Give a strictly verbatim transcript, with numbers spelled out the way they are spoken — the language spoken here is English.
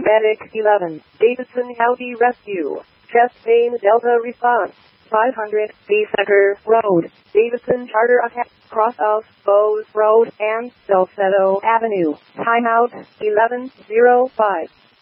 Medic eleven, Davidson County Rescue. Chest pain Delta response. five hundred, B Center Road, Davidson Charter attack, cross of Bowes Road and Salcedo Avenue. Timeout, eleven oh five.